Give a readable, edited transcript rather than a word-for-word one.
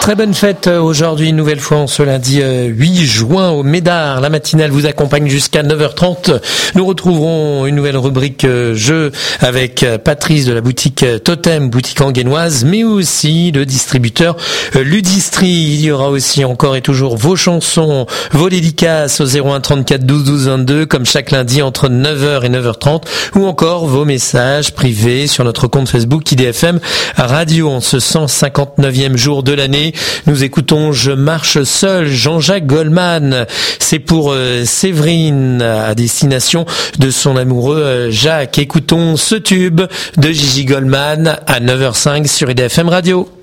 Très bonne fête aujourd'hui, une nouvelle fois en ce lundi 8 juin au Médard. La matinale vous accompagne jusqu'à 9h30. Nous retrouverons une nouvelle rubrique jeu avec Patrice de la boutique Totem, boutique anguennoise, mais aussi le distributeur Ludistri. Il y aura aussi encore et toujours vos chansons, vos dédicaces au 01 34 12 12 22, comme chaque lundi entre 9h et 9h30, ou encore vos messages privés sur notre compte Facebook IDFM Radio. En ce 159e jour de l'année, nous écoutons Je marche seul, Jean-Jacques Goldman. C'est pour Séverine à destination de son amoureux Jacques. Écoutons ce tube de Gigi Goldman à 9h05 sur IDFM Radio.